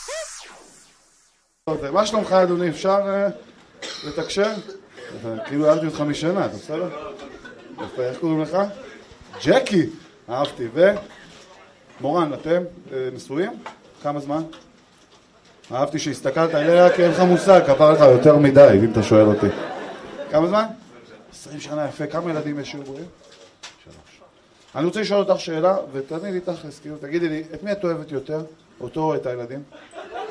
מה שלומך אדוני? אפשר לתקשר? כאילו אהבתי אותך משנה, אתה בסדר? איך קוראים לך? ג'קי! אהבתי. ומורן, אתם נשואים? כמה זמן? אהבתי שהסתכלת עליה כי אין לך מושג, כפר לך יותר מדי, אם אתה שואל אותי. כמה זמן? 20 שנה, יפה. כמה ילדים יש שבועים? 3. אני רוצה לשאול אותך שאלה, ותעני לי תכלס, כאילו, תגידי לי, את מי את אוהבת יותר? אותו או את הילדים?